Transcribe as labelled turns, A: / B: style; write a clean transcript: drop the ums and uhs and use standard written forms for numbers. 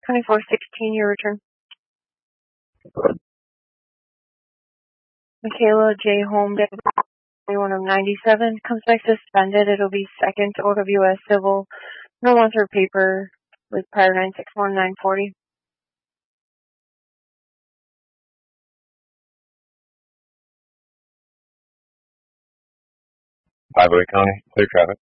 A: 2416, your return. Michaela J. Holm, 21 of 97, comes back suspended. It'll be second OWS civil, no longer paper with prior 961-940.
B: Highway County, clear traffic.